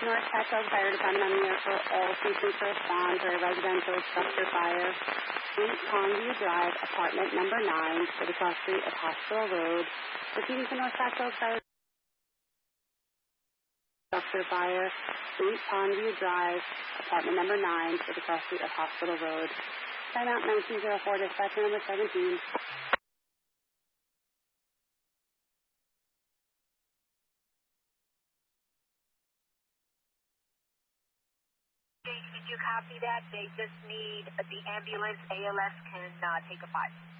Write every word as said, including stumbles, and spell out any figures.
North Petco Fire Department on the air for all stations to respond to a residential structure fire. Suite Pondview Drive, apartment number nine, thirty-cross Street of Hospital Road. Repeating to North Petco Fire structure fire. Suite Pondview Drive, apartment number nine, thirty-cross Street of Hospital Road. Timeout nineteen oh four, dispatcher number seventeen. Did you copy that? They just need the ambulance. A L S can uh, take a five.